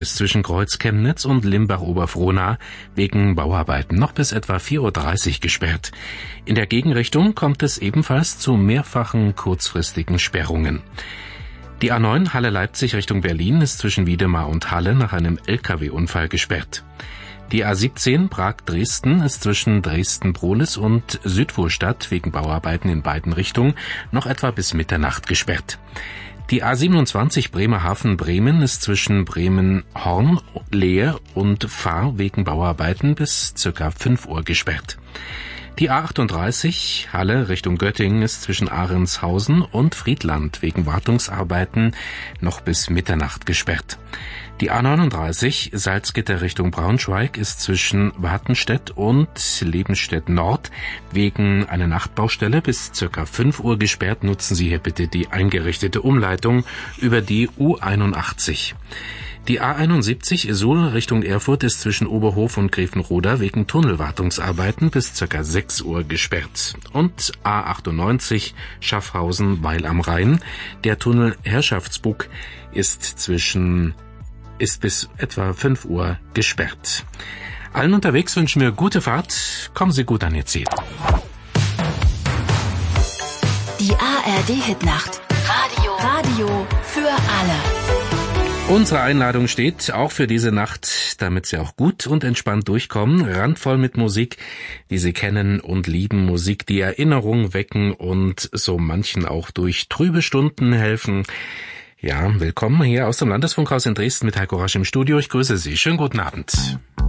ist zwischen Kreuz-Chemnitz und Limbach-Oberfrohna wegen Bauarbeiten noch bis etwa 4:30 Uhr gesperrt. In der Gegenrichtung kommt es ebenfalls zu mehrfachen kurzfristigen Sperrungen. Die A9 Halle-Leipzig Richtung Berlin ist zwischen Wiedemar und Halle nach einem Lkw-Unfall gesperrt. Die A17 Prag-Dresden ist zwischen Dresden-Prohlis und Südvorstadt wegen Bauarbeiten in beiden Richtungen noch etwa bis Mitternacht gesperrt. Die A27 Bremerhaven-Bremen ist zwischen Bremen-Horn, Lehe und Fahr wegen Bauarbeiten bis ca. 5 Uhr gesperrt. Die A38 Halle Richtung Göttingen ist zwischen Ahrenshausen und Friedland wegen Wartungsarbeiten noch bis Mitternacht gesperrt. Die A39 Salzgitter Richtung Braunschweig ist zwischen Wartenstedt und Lebenstedt Nord wegen einer Nachtbaustelle bis ca. 5 Uhr gesperrt. Nutzen Sie hier bitte die eingerichtete Umleitung über die U81. Die A71 Suhl Richtung Erfurt ist zwischen Oberhof und Grevenroda wegen Tunnelwartungsarbeiten bis ca. 6 Uhr gesperrt. Und A98 Schaffhausen-Weil am Rhein. Der Tunnel Herrschaftsbuck ist bis etwa 5 Uhr gesperrt. Allen unterwegs wünschen wir gute Fahrt. Kommen Sie gut an Ihr Ziel. Die ARD-Hitnacht. Radio für alle. Unsere Einladung steht auch für diese Nacht, damit Sie auch gut und entspannt durchkommen. Randvoll mit Musik, die Sie kennen und lieben. Musik, die Erinnerungen wecken und so manchen auch durch trübe Stunden helfen. Ja, willkommen hier aus dem Landesfunkhaus in Dresden mit Heiko Rasch im Studio. Ich grüße Sie. Schönen guten Abend.